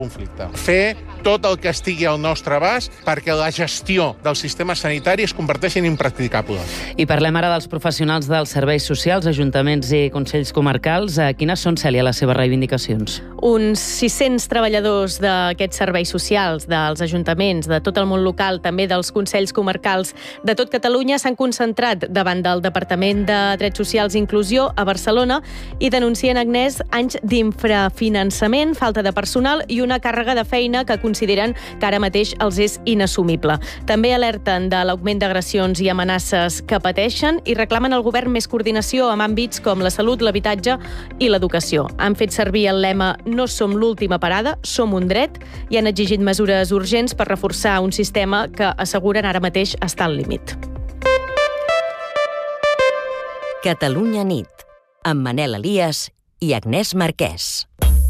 conflicte. Fer tot el que estigui al nostre abast perquè la gestió del sistema sanitari es converteixi en impracticable. I parlem ara dels professionals dels serveis socials, ajuntaments i consells comarcals. Quines són, Cèlia, les seves reivindicacions? Uns 600 treballadors d'aquests serveis socials, dels ajuntaments, de tot el món local, també dels consells comarcals de tot Catalunya, s'han concentrat davant del Departament de Drets Socials i Inclusió a Barcelona i denuncien, Agnès, anys d'infrafinançament, falta de personal i una càrrega de feina que consideren que ara mateix els és inassumible. També alerten de l'augment d'agressions i amenaces que pateixen i reclamen al govern més coordinació amb àmbits com la salut, l'habitatge i l'educació. Han fet servir el lema "No som l'última parada, som un dret" i han exigit mesures urgents per reforçar un sistema que asseguren ara mateix està al límit. Catalunya nit, amb Manel Elias i Agnès Marquès.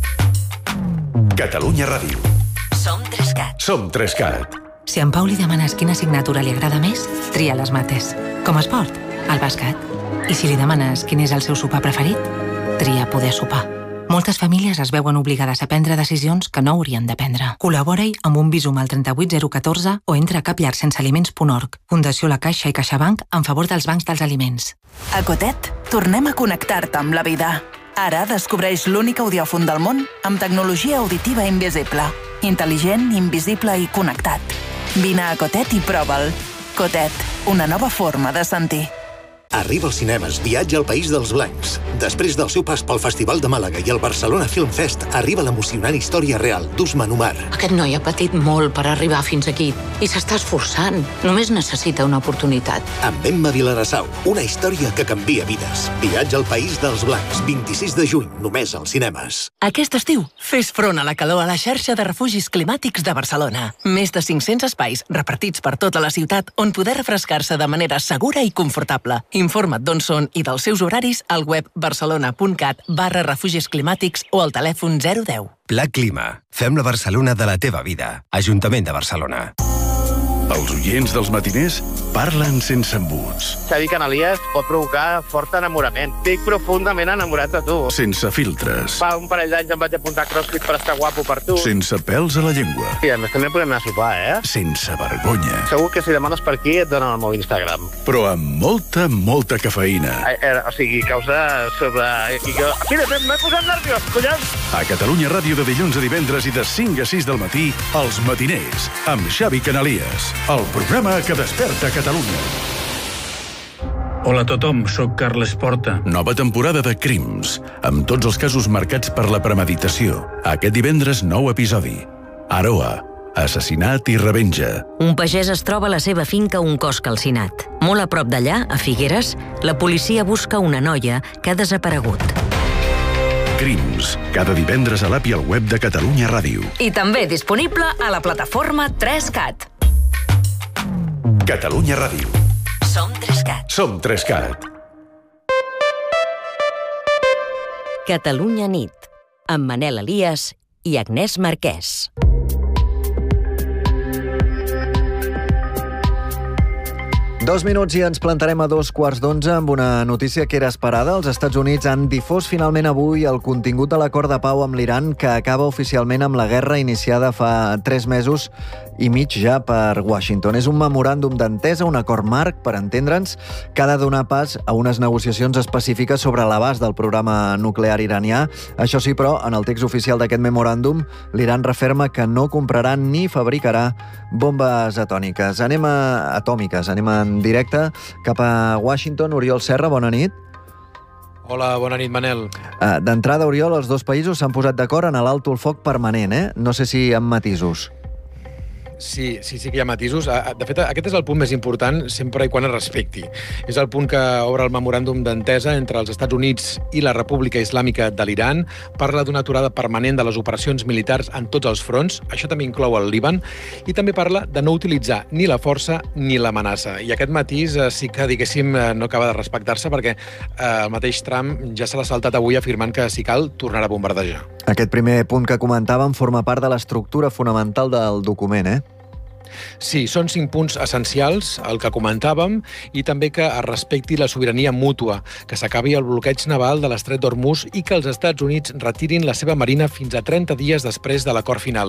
Catalunya Ràdio. Som 3CAT. Som 3CAT. Si a en Pau li demanes quina assignatura li agrada més, tria les mates. Com a esport, el bàsquet. I si li demanes quin és el seu sopar preferit, tria poder sopar. Moltes famílies es veuen obligades a prendre decisions que no haurien de prendre. Col·labora-hi amb un Bizum al 38014 o entra a capllarsensealiments.org. Fundació La Caixa i CaixaBank en favor dels bancs dels aliments. A Cotet, tornem a connectar-te amb la vida. Ara descobreix l'únic audiòfon del món amb tecnologia auditiva invisible. Intel·ligent, invisible i connectat. Vine a Cotet i prova'l. Cotet, una nova forma de sentir. Arriba als cinemes Viatge al País dels Blancs. Després del seu pas pel Festival de Màlaga i el Barcelona Film Fest, arriba l'emocionant història real d'Usman Umar. Aquest noi ha patit molt per arribar fins aquí i s'està esforçant. Només necessita una oportunitat. Amb Emma Vilarassau, una història que canvia vides. Viatge al País dels Blancs, 26 de juny, només als cinemes. Aquest estiu, fes front a la calor a la xarxa de refugis climàtics de Barcelona. Més de 500 espais repartits per tota la ciutat on poder refrescar-se de manera segura i confortable. Informa't d'on són i dels seus horaris al web barcelona.cat/refugis climàtics o al telèfon 010. Pla Clima. Fem la Barcelona de la teva vida. Ajuntament de Barcelona. Els oients dels matiners parlen sense embuts. Xavi Canalies pot provocar fort enamorament. Estic profundament enamorat de tu. Sense filtres. Fa un parell d'anys em vaig apuntar a CrossFit per estar guapo per tu. Sense pèls a la llengua. I a més també podem anar a sopar, Sense vergonya. Segur que si demanes per aquí et donen el meu Instagram. Però amb molta cafeïna. O sigui, causa sobre... Mira, m'he posat nerviós, collons! A Catalunya Ràdio de dilluns a divendres i de 5 a 6 del matí, Els Matiners, amb Xavi Canalies. El programa que desperta Catalunya. Hola a tothom, sóc Carles Porta. Nova temporada de Crims, amb tots els casos marcats per la premeditació. Aquest divendres, nou episodi. Aroa, assassinat i revenja. Un pagès es troba a la seva finca un cos calcinat. Molt a prop d'allà, a Figueres, la policia busca una noia que ha desaparegut. Crims, cada divendres a l'app i al web de Catalunya Ràdio. I també disponible a la plataforma 3CAT. Catalunya Ràdio. Som 3CAT. Som 3CAT. Catalunya nit, amb Manel Elias i Agnès Marquès. Dos minuts i ens plantarem a 11:15 amb una notícia que era esperada. Els Estats Units han difós finalment avui el contingut de l'acord de pau amb l'Iran que acaba oficialment amb la guerra iniciada fa 3 mesos i mig ja per Washington. És un memoràndum d'entesa, un acord marc, per entendre'ns, que ha de donar pas a unes negociacions específiques sobre l'abast del programa nuclear iranià. Això sí, però, en el text oficial d'aquest memoràndum, l'Iran referma que no comprarà ni fabricarà bombes atòmiques. Anem en directe cap a Washington. Oriol Serra, bona nit. Hola, bona nit, Manel. D'entrada, Oriol, els dos països s'han posat d'acord en l'alto el foc permanent, No sé si amb matisos. Sí que hi ha matisos. De fet, aquest és el punt més important sempre i quan es respecti. És el punt que obre el memoràndum d'entesa entre els Estats Units i la República Islàmica de l'Iran. Parla d'una aturada permanent de les operacions militars en tots els fronts. Això també inclou el Líban. I també parla de no utilitzar ni la força ni l'amenaça. I aquest matís sí que, diguéssim, no acaba de respectar-se perquè el mateix Trump ja se l'ha saltat avui afirmant que, si cal, tornarà a bombardejar. Aquest primer punt que comentàvem forma part de l'estructura fonamental del document, Sí, són 5 punts essencials, el que comentàvem, i també que es respecti la sobirania mútua, que s'acabi el bloqueig naval de l'estret d'Hormuz i que els Estats Units retirin la seva marina fins a 30 dies després de l'acord final.